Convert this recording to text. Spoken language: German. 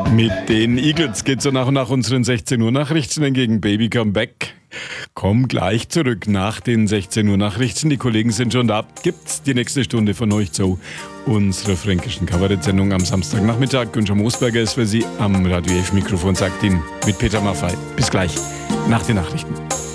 Mit den Eagles geht so nach und nach unseren 16 Uhr Nachrichten entgegen. Baby Come Back. Komm gleich zurück nach den 16 Uhr Nachrichten. Die Kollegen sind schon da. Gibt's die nächste Stunde von euch zu unserer fränkischen Kabarett-Sendung am Samstagnachmittag. Günther Moosberger ist für Sie am Radio F Mikrofon, sagt Ihnen mit Peter Maffay. Bis gleich nach den Nachrichten.